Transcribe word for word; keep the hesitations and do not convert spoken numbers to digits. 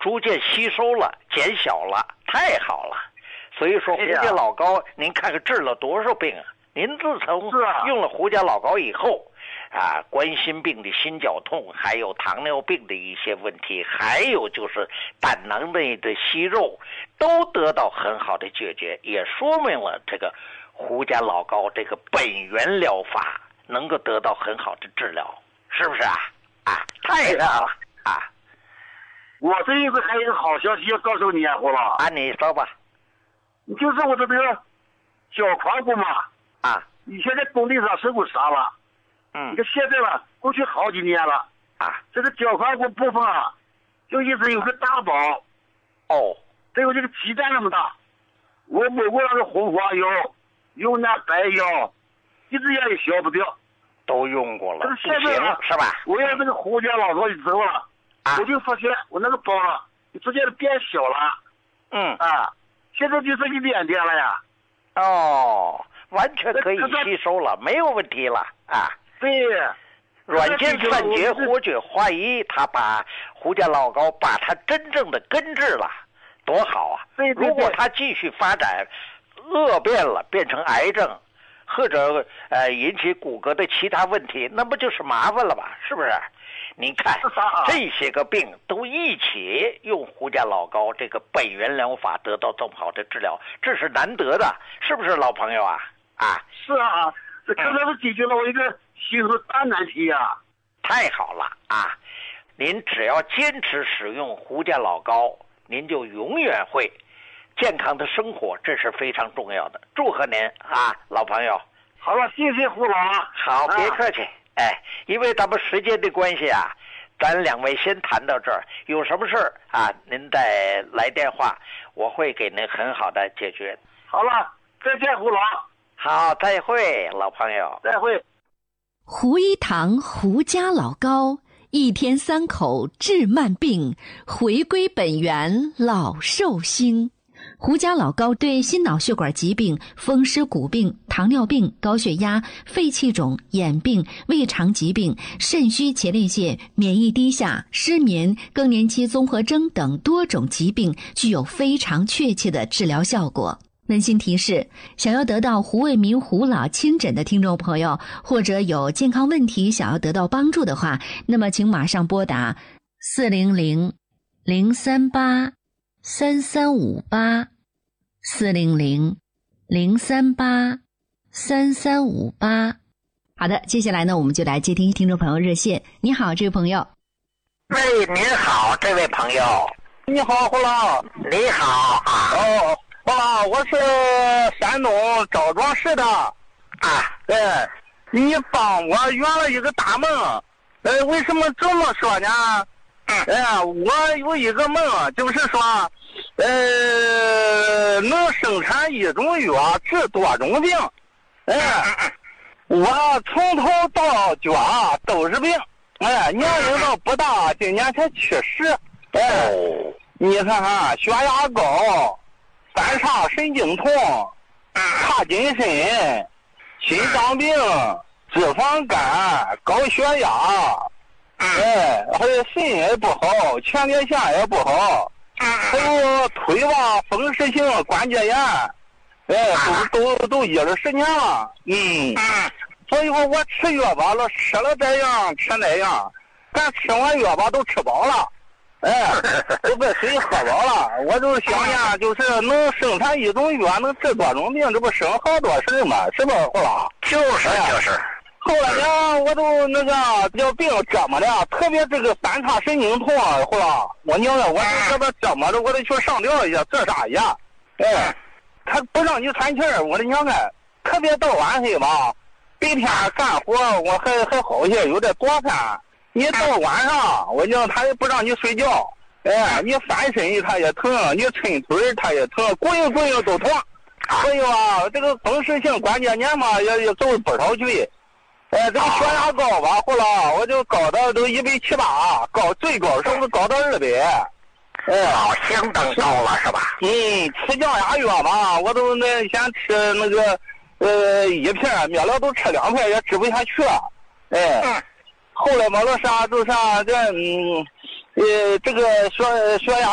逐渐吸收了，减小了，太好了。所以说胡家老膏，您看看治了多少病啊！您自从用了胡家老膏以后，啊，冠心病的心绞痛，还有糖尿病的一些问题，还有就是胆囊内的息肉，都得到很好的解决，也说明了这个胡家老膏这个本源疗法能够得到很好的治疗，是不是啊？啊，太好了啊！ 我这一次还有一个好消息要告诉你啊，胡老啊，你说吧。 就是我这个脚髋骨嘛， 啊， 以前在工地上受过伤了， 嗯， 你看现在吧，过去好几年了， 啊， 这个脚髋骨部分啊，就一直有个大包， 哦， 得有这个鸡蛋那么大。我抹过那个红花药，用那白药，一直也也消不掉， 都用过了， 这个现在啊， 是吧？ 我要这个胡家老膏一走了，啊，我就发现我那个包啊，直接变小了， 嗯啊。现在就剩一点点了呀， 哦，完全可以吸收了，没有问题了啊。 对， 软件散结活血化瘀，他把胡家老膏把它真正的根治了，多好啊！ 对对对， 如果它继续发展恶变了，变成癌症，或者呃引起骨骼的其他问题，那不就是麻烦了吧？是不是？你看这些个病都一起用胡家老膏这个本源疗法得到这么好的治疗，这是难得的，是不是老朋友啊？啊， 是啊，这可能是解决了我一个心头大难题呀、啊。 太好了啊！您只要坚持使用胡家老膏，您就永远会健康的生活，这是非常重要的。祝贺您啊，老朋友！ 好了，谢谢胡老。 好，别客气。啊哎，因为咱们时间的关系啊，咱两位先谈到这儿。有什么事儿啊，您再来电话，我会给您很好的解决。 好了，再见，胡老。 好，再会，老朋友， 再会。 胡一堂胡家老膏，一天三口治慢病，回归本源老寿星。胡家老膏对心脑血管疾病、风湿骨病、糖尿病、高血压、肺气肿、眼病、胃肠疾病、肾虚前列腺、免疫低下、失眠、更年期综合征等多种疾病具有非常确切的治疗效果。温馨提示，想要得到胡卫民胡老亲诊的听众朋友，或者有健康问题想要得到帮助的话，那么请马上拨打四零零零三八三三五八四零零零三八三三五八。好的，接下来呢，我们就来接听听众朋友热线。你好，这位朋友。 喂，您好，这位朋友。 你好，胡老。 你好啊。 哦，胡老，我是山东枣庄市的。 啊， 对，你帮我圆了一个大梦。呃，为什么这么说呢？哎，我有一个梦，就是说，呃，能生产一种药治多种病。哎，我从头到脚都是病。哎，年龄都不大，今年才七十。哎，你看看，血压高，三叉神经痛，帕金森，心脏病，脂肪肝，高血压。哎，还有肾也不好，前列腺也不好，还有腿吧风湿性关节炎，哎，都都都一二十年了，嗯，所以说我吃药吧了，吃了这样吃那样，咱吃完药吧都吃饱了，哎，都把水喝饱了，我就想呢，就是能生产一种药能治多种病，这不省好多事嘛，是不是胡老？ 就是就是。 后来呢，我都那个叫病折磨的，特别这个三叉神经痛啊，后来我娘的，我就这个折磨的，我得去上吊一下，自杀一下。哎，他不让你喘气儿，我的娘哎，特别到晚黑吧，白天干活我还还好些，有点多饭。你到晚上，我娘他也不让你睡觉，哎，你翻身他也疼，你抻腿他也疼，滚一滚都疼。所以啊，这个风湿性关节炎嘛，也也走不少去。哎，这个血压高吧，后来我就高到都一百七八，高最高时候高到二百。哎， 好，相当高了是吧？ 嗯，吃降压药嘛，我都那先吃那个呃一片，灭了都吃两片也吃不下去。哎，嗯、后来嘛，那啥就啥这嗯呃这个血血压。